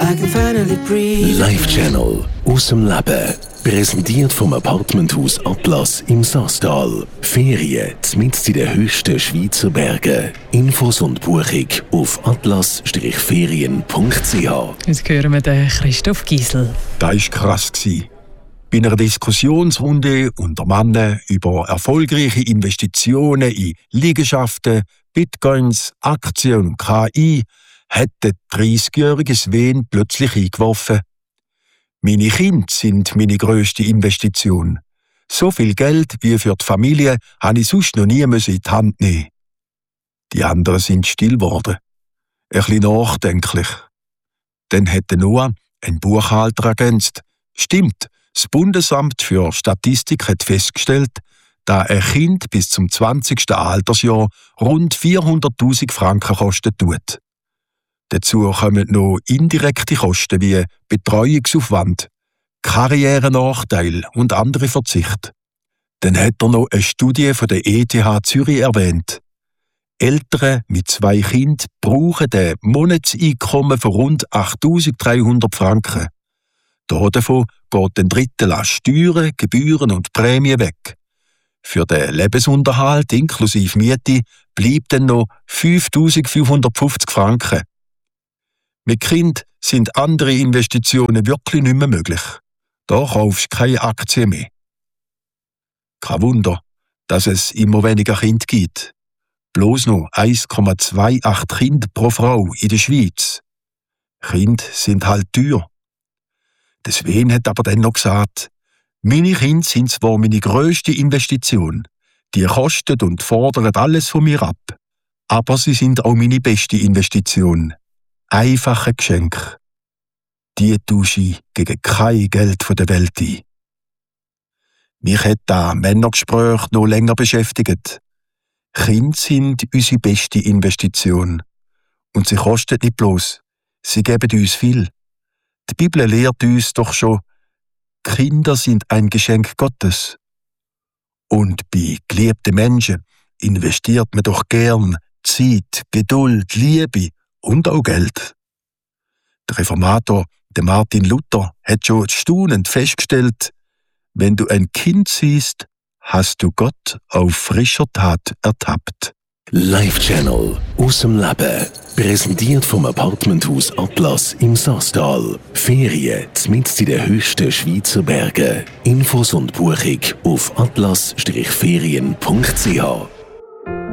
I can finally breathe. Live Channel aus dem Leben. Präsentiert vom Apartmenthaus Atlas im Saastal. Ferien mitten in den höchsten Schweizer Bergen. Infos und Buchung auf atlas-ferien.ch. Jetzt hören wir den Christoph Giesel. Das war krass. Bei einer Diskussionsrunde unter Männern über erfolgreiche Investitionen in Liegenschaften, Bitcoins, Aktien und KI hat der 30-jährige Sven plötzlich eingeworfen: Meine Kinder sind meine grösste Investition. So viel Geld wie für die Familie habe ich sonst noch nie in die Hand nehmen. Die anderen sind still geworden. Ein bisschen nachdenklich. Dann hat Noah, ein Buchhalter, ergänzt: Stimmt, das Bundesamt für Statistik hat festgestellt, dass ein Kind bis zum 20. Altersjahr rund 400'000 Franken kosten tut. Dazu kommen noch indirekte Kosten wie Betreuungsaufwand, Karrierenachteil und andere Verzichte. Dann hat er noch eine Studie von der ETH Zürich erwähnt. Eltern mit 2 Kindern brauchen ein Monatseinkommen von rund 8'300 Franken. Davon geht ein Drittel an Steuern, Gebühren und Prämien weg. Für den Lebensunterhalt inklusive Miete bleibt dann noch 5'550 Franken. Mit Kind sind andere Investitionen wirklich nicht mehr möglich. Da kaufst du keine Aktien mehr. Kein Wunder, dass es immer weniger Kinder gibt. Bloß noch 1,28 Kinder pro Frau in der Schweiz. Kinder sind halt teuer. Der Sven hat aber dann noch gesagt: Meine Kinder sind zwar meine grösste Investition. Die kosten und fordern alles von mir ab. Aber sie sind auch meine beste Investition. Einfache Geschenke. Die tausche ich gegen kein Geld von der Welt ein. Mich hat das Männergespräch noch länger beschäftigt. Kinder sind unsere beste Investition. Und sie kosten nicht bloß. Sie geben uns viel. Die Bibel lehrt uns doch schon, Kinder sind ein Geschenk Gottes. Und bei geliebten Menschen investiert man doch gern Zeit, Geduld, Liebe und auch Geld. Der Reformator, der Martin Luther, hat schon staunend festgestellt: Wenn du ein Kind siehst, hast du Gott auf frischer Tat ertappt. Live Channel aus dem Leben. Präsentiert vom Apartmenthaus Atlas im Saastal. Ferien mitten in den höchsten Schweizer Bergen. Infos und Buchung auf atlas-ferien.ch.